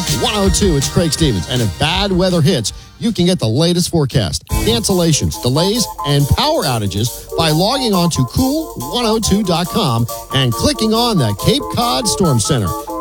102. It's Craig Stevens. And if bad weather hits, you can get the latest forecast, cancellations, delays, and power outages by logging on to cool102.com and clicking on the Cape Cod Storm Center.